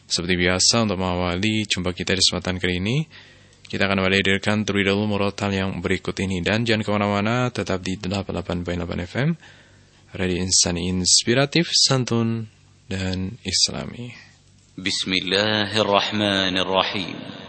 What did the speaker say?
Seperti biasa untuk mengawali jumpa kita di kesempatan kali ini, kita akan hadirkan terlebih dahulu murotal yang berikut ini. Dan jangan kemana-mana, tetap di 88.8 FM, Radio Insani Inspiratif, Santun, dan Islami. Bismillahirrahmanirrahim.